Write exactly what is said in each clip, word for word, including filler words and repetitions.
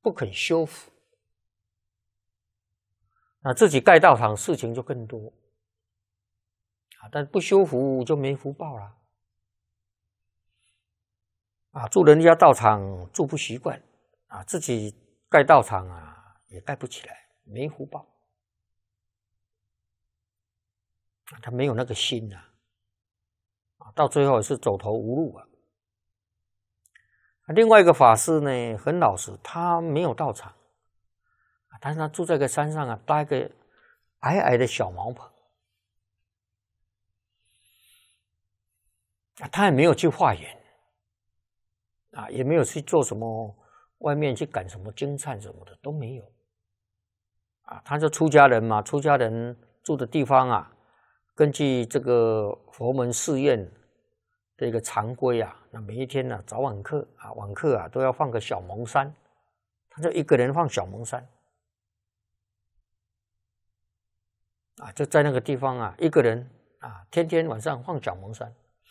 不肯修福，那自己盖道场事情就更多啊，但不修福就没福报了啊，住人家道场住不习惯啊，自己盖道场啊也盖不起来，没福报，他没有那个心啊，到最后也是走投无路啊。另外一个法师呢，很老实，他没有道场，但是他住在个山上啊，搭一个矮矮的小茅棚，他也没有去化缘啊，也没有去做什么外面去赶什么经忏什么的都没有啊，他是出家人嘛，出家人住的地方啊，根据这个佛门寺院的一个常规啊，那每一天呢、啊，早晚课啊、晚课啊，都要放个小蒙山，他就一个人放小蒙山啊，就在那个地方啊，一个人啊，天天晚上放小蒙山。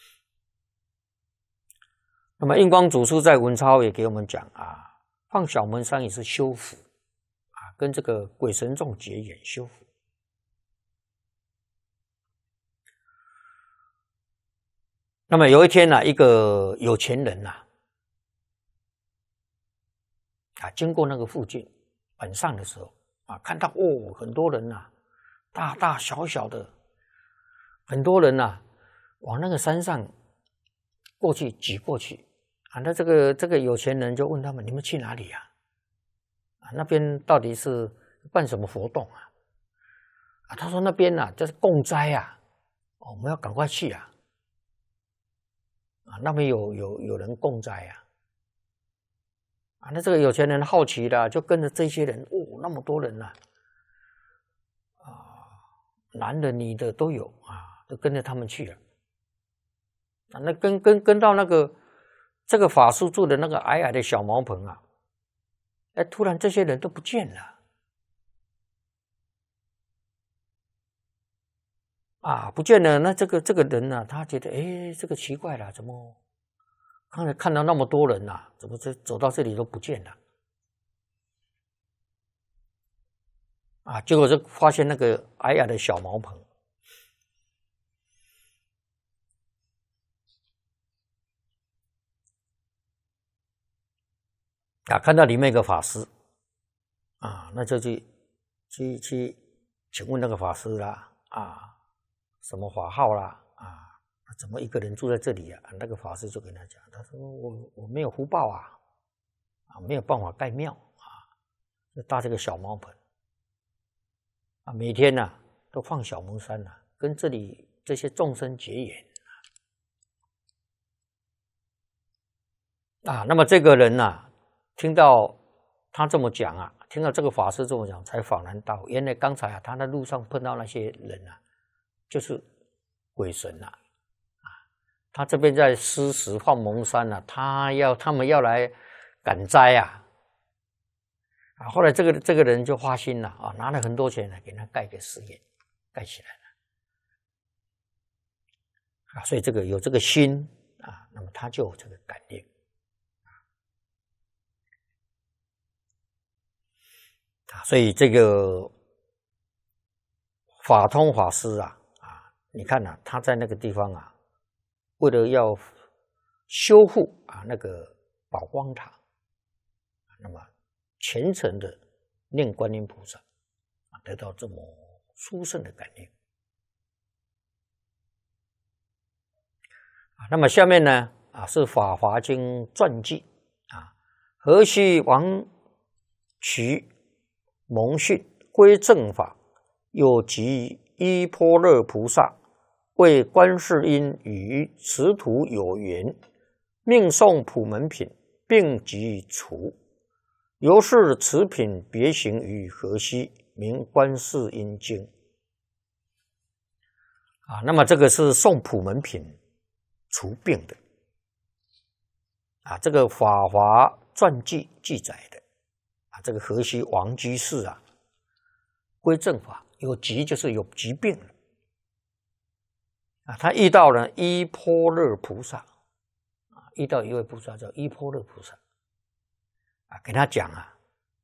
那么印光祖师在文钞也给我们讲啊，放小蒙山也是修福啊，跟这个鬼神众结缘修福。那么有一天呢、啊，一个有钱人呐、啊，啊，经过那个附近，晚上的时候啊，看到哦，很多人呐、啊，大大小小的，很多人呐、啊，往那个山上过去挤过去啊。那这个这个有钱人就问他们：你们去哪里呀、啊？啊，那边到底是办什么活动啊？啊，他说那边呐、啊，就是供斋啊，哦，我们要赶快去啊。啊，那边有有有人供斋啊，啊，那这个有钱人好奇的，就跟着这些人，哦，那么多人呐、啊，啊，男的女的都有啊，都跟着他们去了。啊，那跟跟跟到那个这个法师住的那个矮矮的小茅棚啊，哎，突然这些人都不见了。啊，不见了。那这个这个人呢、啊，他觉得，哎，这个奇怪了，怎么刚才看到那么多人呐、啊，怎么这走到这里都不见了？啊，结果就发现那个矮矮的小茅棚，啊，看到里面一个法师，啊，那就去去去请问那个法师啦，啊。什么法号啦？啊，怎么一个人住在这里啊？那个法师就跟他讲，他说我我没有福报啊，啊，没有办法盖庙啊，就搭这个小茅棚啊，每天呢、啊、都放小蒙山呐、啊，跟这里这些众生结缘啊。那么这个人呐、啊，听到他这么讲啊，听到这个法师这么讲，才恍然大悟，原来刚才啊他在路上碰到那些人啊。就是鬼神呐、啊，啊，他这边在施食放蒙山呐、啊，他要他们要来赶灾啊，啊，后来这个这个人就花心了啊，拿了很多钱来给他盖个寺院，盖起来了，啊，所以这个有这个心啊，那么他就有这个感应，啊，所以这个法通法师啊。你看呐、啊，他在那个地方啊，为了要修复啊那个宝光塔，那么虔诚的念观音菩萨，啊，得到这么殊胜的感应。啊，那么下面呢啊是《法华经》传记啊，河西王瞿蒙逊归正法，有即依般若菩萨。为观世音与此土有缘，命送普门品，并即除。由是此品别行于河西，名观世音经。啊，那么这个是送普门品除病的。啊，这个《法华传记》记载的。啊，这个河西王居士啊，归正法，有疾就是有疾病了。啊，他遇到了依般若菩萨，啊，遇到一位菩萨叫依般若菩萨，啊，给他讲啊，